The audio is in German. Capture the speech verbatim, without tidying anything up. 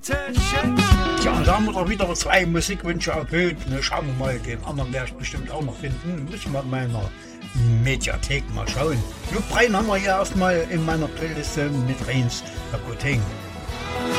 Tja, und da haben wir doch wieder zwei Musikwünsche erfüllt. Ne, schauen wir mal, den anderen werde ich bestimmt auch noch finden. Muss ich mal in meiner Mediathek mal schauen. Luke Brein haben wir ja erstmal in meiner Playliste mit Reins Lakoting.